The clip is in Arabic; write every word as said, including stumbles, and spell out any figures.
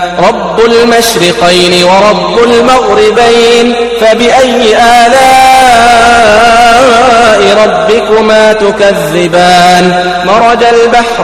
رب المشرقين ورب المغربين فبأي آلاء ربكما تكذبان مرج البحر